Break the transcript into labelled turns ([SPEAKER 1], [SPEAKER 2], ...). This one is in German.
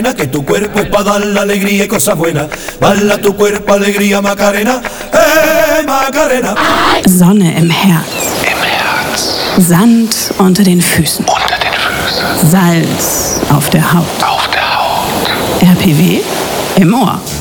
[SPEAKER 1] Que tu cuerpo es para dar la alegría y cosas buenas. Bala tu cuerpo, alegría, Macarena. Macarena.
[SPEAKER 2] Sonne im Herz. Sand unter den Füßen. Salz auf der Haut. RPW im Ohr.